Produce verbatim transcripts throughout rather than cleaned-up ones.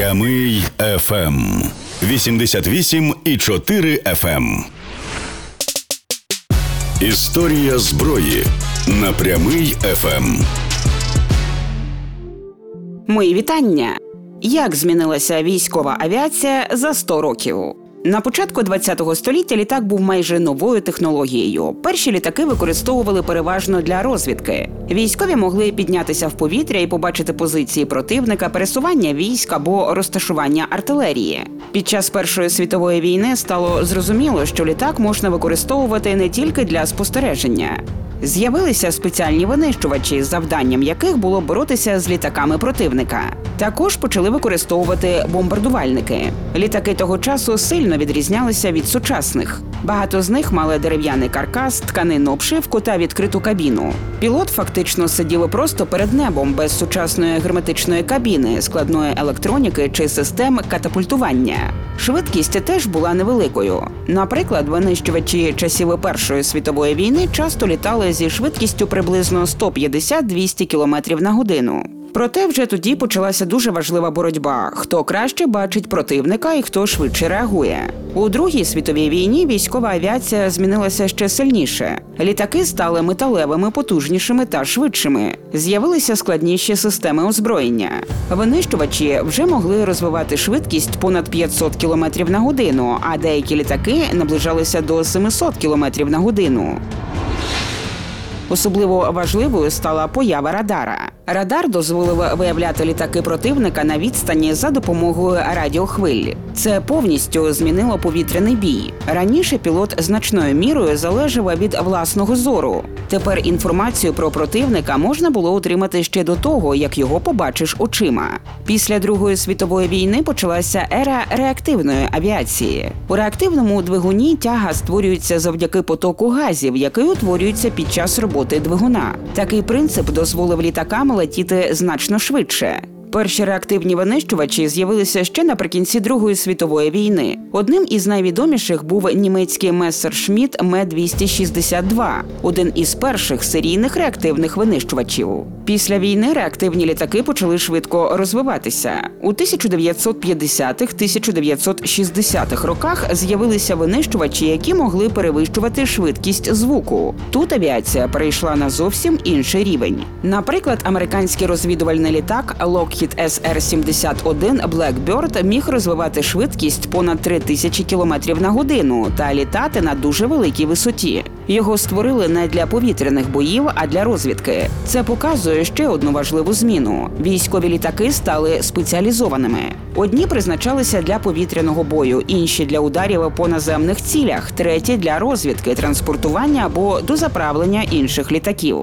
Прямий еф ем. вісімдесят вісім і чотири еф ем. Історія зброї на Прямий еф ем. Мої вітання! Як змінилася військова авіація за сто років? На початку ХХ століття літак був майже новою технологією. Перші літаки використовували переважно для розвідки. Військові могли піднятися в повітря і побачити позиції противника, пересування військ або розташування артилерії. Під час Першої світової війни стало зрозуміло, що літак можна використовувати не тільки для спостереження. З'явилися спеціальні винищувачі, завданням яких було боротися з літаками противника. Також почали використовувати бомбардувальники. Літаки того часу сильно відрізнялися від сучасних. Багато з них мали дерев'яний каркас, тканинну обшивку та відкриту кабіну. Пілот фактично сидів просто перед небом, без сучасної герметичної кабіни, складної електроніки чи систем катапультування. Швидкість теж була невеликою. Наприклад, винищувачі часів Першої світової війни часто літали зі швидкістю приблизно сто п'ятдесят - двісті кілометрів на годину. Проте вже тоді почалася дуже важлива боротьба – хто краще бачить противника і хто швидше реагує. У Другій світовій війні військова авіація змінилася ще сильніше. Літаки стали металевими, потужнішими та швидшими. З'явилися складніші системи озброєння. Винищувачі вже могли розвивати швидкість понад п'ятсот кілометрів на годину, а деякі літаки наближалися до сімсот кілометрів на годину. Особливо важливою стала поява радара. Радар дозволив виявляти літаки противника на відстані за допомогою радіохвиль. Це повністю змінило повітряний бій. Раніше пілот значною мірою залежав від власного зору. Тепер інформацію про противника можна було отримати ще до того, як його побачиш очима. Після Другої світової війни почалася ера реактивної авіації. У реактивному двигуні тяга створюється завдяки потоку газів, який утворюється під час роботи двигуна. Такий принцип дозволив літакам летіти значно швидше. Перші реактивні винищувачі з'явилися ще наприкінці Другої світової війни. Одним із найвідоміших був німецький Мессершмітт Ем двісті шістдесят два, один із перших серійних реактивних винищувачів. Після війни реактивні літаки почали швидко розвиватися. У тисяча дев'ятсот п'ятдесятих - тисяча дев'ятсот шістдесятих роках з'явилися винищувачі, які могли перевищувати швидкість звуку. Тут авіація перейшла на зовсім інший рівень. Наприклад, американський розвідувальний літак Lockheed Ес Ер сімдесят один Blackbird міг розвивати швидкість понад три тисячі кілометрів на годину та літати на дуже великій висоті. Його створили не для повітряних боїв, а для розвідки. Це показує ще одну важливу зміну. Військові літаки стали спеціалізованими. Одні призначалися для повітряного бою, інші – для ударів по наземних цілях, треті – для розвідки, транспортування або дозаправлення інших літаків.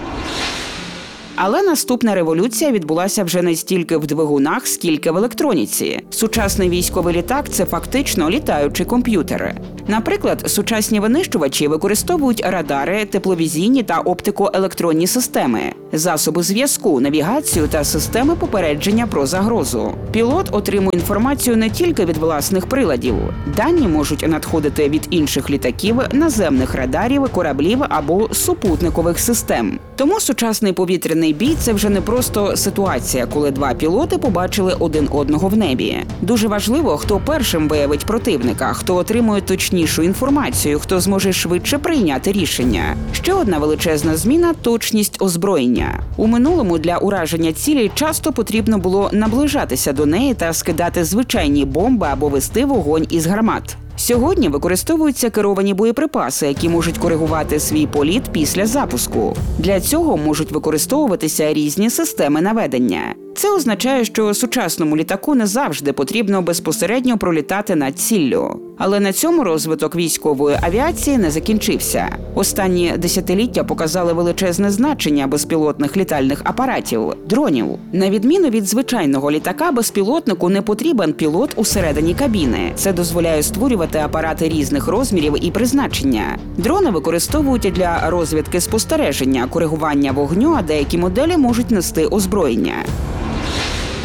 Але наступна революція відбулася вже не стільки в двигунах, скільки в електроніці. Сучасний військовий літак – це фактично літаючий комп'ютер. Наприклад, сучасні винищувачі використовують радари, тепловізійні та оптико-електронні системи, засоби зв'язку, навігацію та системи попередження про загрозу. Пілот отримує інформацію не тільки від власних приладів. Дані можуть надходити від інших літаків, наземних радарів, кораблів або супутникових систем. Тому сучасний повітряний бій – це вже не просто ситуація, коли два пілоти побачили один одного в небі. Дуже важливо, хто першим виявить противника, хто отримує точнішу інформацію, хто зможе швидше прийняти рішення. Ще одна величезна зміна – точність озброєння. У минулому для ураження цілі часто потрібно було наближатися до неї та скидати звичайні бомби або вести вогонь із гармат. Сьогодні використовуються керовані боєприпаси, які можуть коригувати свій політ після запуску. Для цього можуть використовуватися різні системи наведення. Це означає, що сучасному літаку не завжди потрібно безпосередньо пролітати над ціллю. Але на цьому розвиток військової авіації не закінчився. Останні десятиліття показали величезне значення безпілотних літальних апаратів – дронів. На відміну від звичайного літака, безпілотнику не потрібен пілот усередині кабіни. Це дозволяє створювати апарати різних розмірів і призначення. Дрони використовують для розвідки спостереження, коригування вогню, а деякі моделі можуть нести озброєння.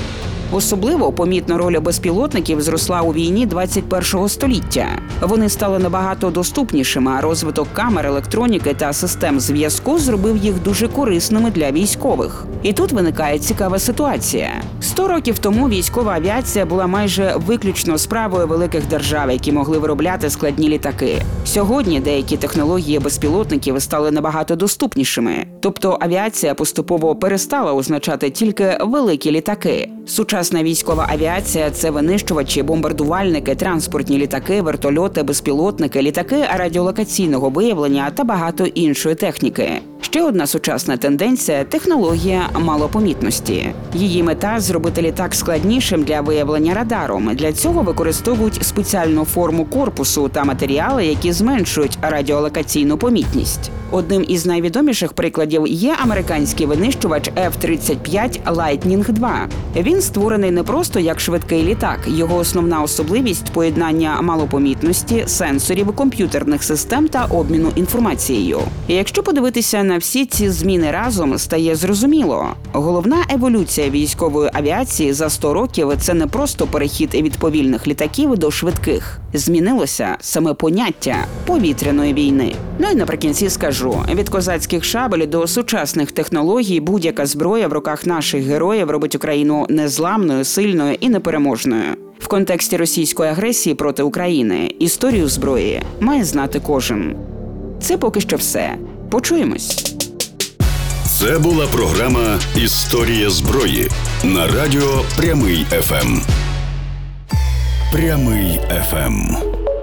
Особливо помітна роль безпілотників зросла у війні двадцять першого століття. Вони стали набагато доступнішими, а розвиток камер, електроніки та систем зв'язку зробив їх дуже корисними для військових. І тут виникає цікава ситуація. Сто років тому військова авіація була майже виключно справою великих держав, які могли виробляти складні літаки. Сьогодні деякі технології безпілотників стали набагато доступнішими. Тобто авіація поступово перестала означати тільки великі літаки. Сучасна військова авіація – це винищувачі, бомбардувальники, транспортні літаки, вертольоти, безпілотники, літаки радіолокаційного виявлення та багато іншої техніки. Ще одна сучасна тенденція – технологія малопомітності. Її мета – зробити літак складнішим для виявлення радаром. Для цього використовують спеціальну форму корпусу та матеріали, які зменшують радіолокаційну помітність. Одним із найвідоміших прикладів є американський винищувач еф тридцять п'ять Лайтнінг два. Він створений не просто як швидкий літак. Його основна особливість – поєднання малопомітності, сенсорів, комп'ютерних систем та обміну інформацією. І якщо подивитися на всі ці зміни разом, стає зрозуміло. Головна еволюція військової авіації за сто років – це не просто перехід від повільних літаків до швидких. Змінилося саме поняття повітряної війни. Ну і наприкінці скажу, від козацьких шабель до сучасних технологій будь-яка зброя в руках наших героїв робить Україну незламною, сильною і непереможною. В контексті російської агресії проти України історію зброї має знати кожен. Це поки що все. Почуємось. Це була програма «Історія зброї» на радіо Прямий еф ем. Прямий еф ем.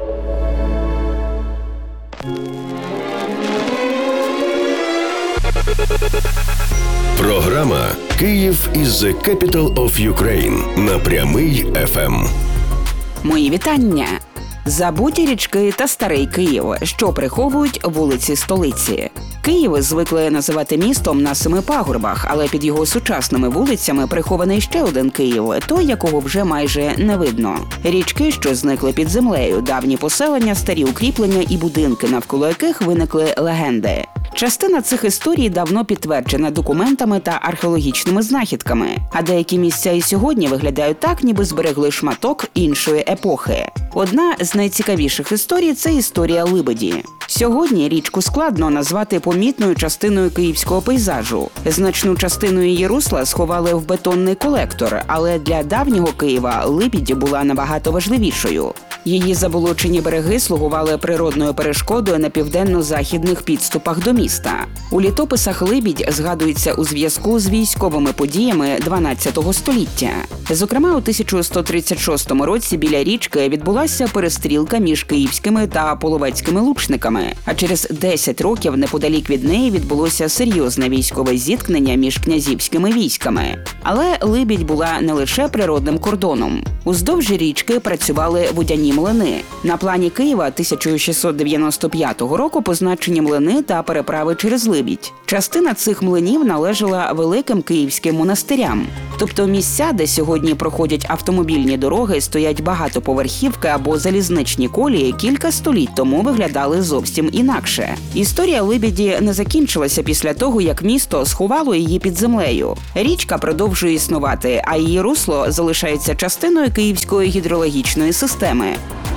Програма «Київ is the capital of Ukraine» на Прямий еф ем. Мої вітання! Забуті річки та старий Київ, що приховують вулиці столиці. Київ звикли називати містом на семи пагорбах, але під його сучасними вулицями прихований ще один Київ, той, якого вже майже не видно. Річки, що зникли під землею, давні поселення, старі укріплення і будинки, навколо яких виникли легенди. Частина цих історій давно підтверджена документами та археологічними знахідками, а деякі місця і сьогодні виглядають так, ніби зберегли шматок іншої епохи. Одна з найцікавіших історій – це історія Либеді. Сьогодні річку складно назвати помітною частиною київського пейзажу. Значну частину її русла сховали в бетонний колектор, але для давнього Києва Либідь була набагато важливішою. Її заболочені береги слугували природною перешкодою на південно-західних підступах до міста. У літописах Либідь згадується у зв'язку з військовими подіями дванадцятого століття. Зокрема, у тисяча сто тридцять шостому році біля річки відбулася перестрілка між київськими та половецькими лучниками, а через десять років неподалік від неї відбулося серйозне військове зіткнення між князівськими військами. Але Либідь була не лише природним кордоном. Уздовж річки працювали водяні млини. На плані Києва тисяча шістсот дев'яносто п'ятого року позначені млини та переправи через Либідь. Частина цих млинів належала великим київським монастирям. Тобто місця, де сьогодні проходять автомобільні дороги, стоять багатоповерхівки або залізничні колії, кілька століть тому виглядали зовсім інакше. Історія Либіді не закінчилася після того, як місто сховало її під землею. Річка продовжує існувати, а її русло залишається частиною київської гідрологічної системи.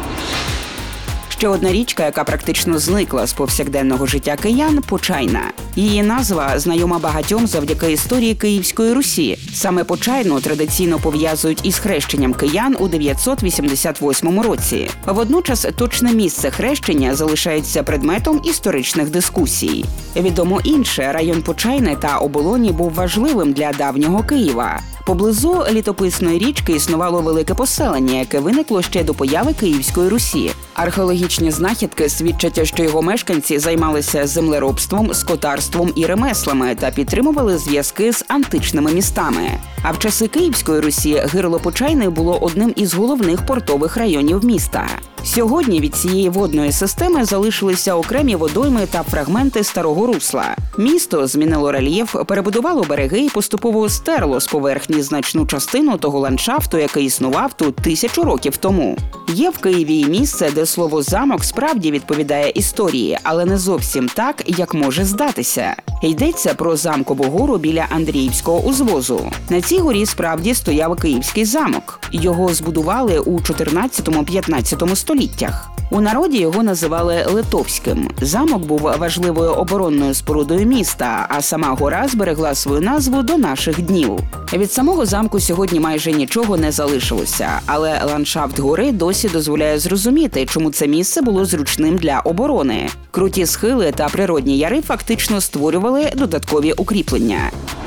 Ще одна річка, яка практично зникла з повсякденного життя киян – Почайна. Її назва знайома багатьом завдяки історії Київської Русі. Саме Почайну традиційно пов'язують із хрещенням киян у дев'ятсот вісімдесят восьмому році. Водночас точне місце хрещення залишається предметом історичних дискусій. Відомо інше, район Почайни та Оболоні був важливим для давнього Києва. Поблизу літописної річки існувало велике поселення, яке виникло ще до появи Київської Русі. Археологічні знахідки свідчать, що його мешканці займалися землеробством, скотарством і ремеслами та підтримували зв'язки з античними містами. А в часи Київської Русі гирло Почайни було одним із головних портових районів міста. Сьогодні від цієї водної системи залишилися окремі водойми та фрагменти старого русла. Місто змінило рельєф, перебудувало береги і поступово стерло з поверхні значну частину того ландшафту, який існував тут тисячу років тому. Є в Києві і місце, де слово «замок» справді відповідає історії, але не зовсім так, як може здатися. Йдеться про замкову гору біля Андріївського узвозу. На цій горі справді стояв Київський замок. Його збудували у чотирнадцятому-п'ятнадцятому століттях. У народі його називали Литовським. Замок був важливою оборонною спорудою міста, а сама гора зберегла свою назву до наших днів. Від самого замку сьогодні майже нічого не залишилося, але ландшафт гори досі дозволяє зрозуміти, чому це місце було зручним для оборони. Круті схили та природні яри фактично створювали додаткові укріплення.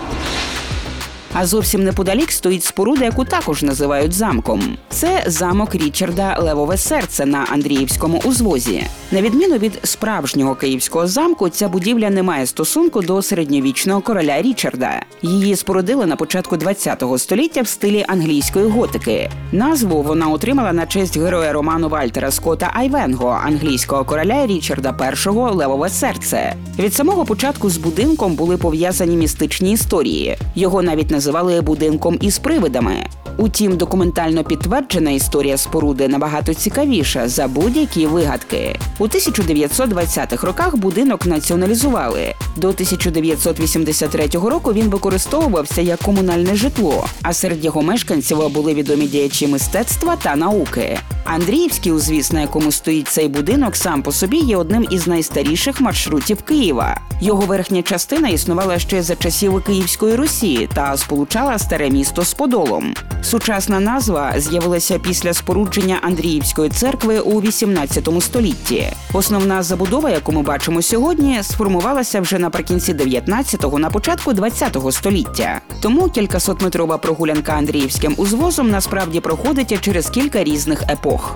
А зовсім неподалік стоїть споруда, яку також називають замком. Це замок Річарда Левове серце на Андріївському узвозі. На відміну від справжнього київського замку, ця будівля не має стосунку до середньовічного короля Річарда. Її спорудили на початку ХХ століття в стилі англійської готики. Назву вона отримала на честь героя роману Вальтера Скотта Айвенго, англійського короля Річарда Першого Левове серце. Від самого початку з будинком були пов'язані містичні історії. Його навіть називали будинком із привидами. Утім, документально підтверджена історія споруди набагато цікавіша за будь-які вигадки. У тисяча дев'ятсот двадцятих роках будинок націоналізували. До тисяча дев'ятсот вісімдесят третього року він використовувався як комунальне житло, а серед його мешканців були відомі діячі мистецтва та науки. Андріївський узвіз, на якому стоїть цей будинок, сам по собі є одним із найстаріших маршрутів Києва. Його верхня частина існувала ще за часів Київської Русі та сполучала старе місто з Подолом. Сучасна назва з'явилася після спорудження Андріївської церкви у вісімнадцятому столітті. Основна забудова, яку ми бачимо сьогодні, сформувалася вже наприкінці дев'ятнадцятого, на початку двадцятого століття. Тому кількасотметрова прогулянка Андріївським узвозом насправді проходить через кілька різних епох.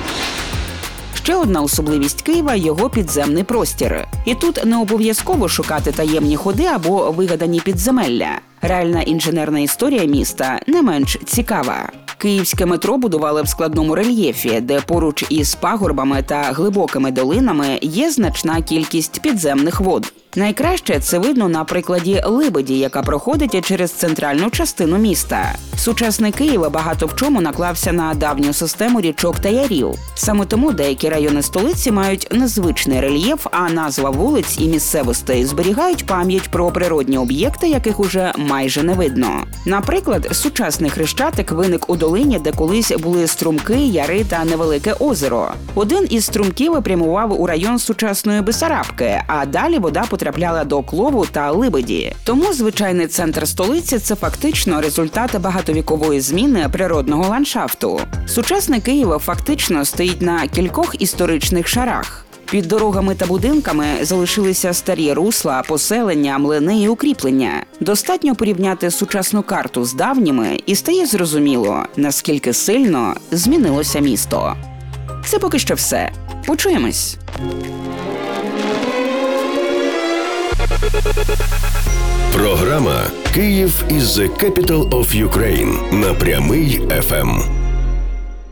Ще одна особливість Києва – його підземний простір. І тут не обов'язково шукати таємні ходи або вигадані підземелля. Реальна інженерна історія міста не менш цікава. Київське метро будували в складному рельєфі, де поруч із пагорбами та глибокими долинами є значна кількість підземних вод. Найкраще це видно на прикладі Либеді, яка проходить через центральну частину міста. Сучасний Київ багато в чому наклався на давню систему річок та ярів. Саме тому деякі райони столиці мають незвичний рельєф, а назва вулиць і місцевостей зберігають пам'ять про природні об'єкти, яких уже майже не видно. Наприклад, сучасний Хрещатик виник у долині, де колись були струмки, яри та невелике озеро. Один із струмків прямував у район сучасної Бесарабки, а далі вода потрапляла до Клову та Либеді. Тому звичайний центр столиці – це фактично результат багатовікової зміни природного ландшафту. Сучасний Київ фактично стоїть на кількох історичних шарах. Під дорогами та будинками залишилися старі русла, поселення, млини і укріплення. Достатньо порівняти сучасну карту з давніми і стає зрозуміло, наскільки сильно змінилося місто. Це поки що все. Почуємось! Програма «Київ is the capital of Ukraine» на Прямий еф ем.